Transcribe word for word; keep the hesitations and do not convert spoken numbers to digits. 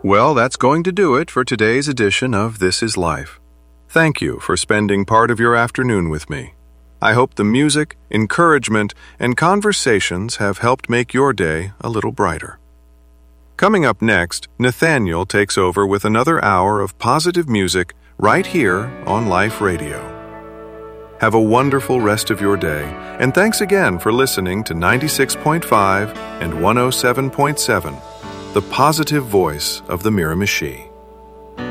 Well, that's going to do it for today's edition of This Is Life. Thank you for spending part of your afternoon with me. I hope the music, encouragement, and conversations have helped make your day a little brighter. Coming up next, Nathaniel takes over with another hour of positive music right here on Life Radio. Have a wonderful rest of your day, and thanks again for listening to ninety-six point five and one oh seven point seven, the positive voice of the Miramichi.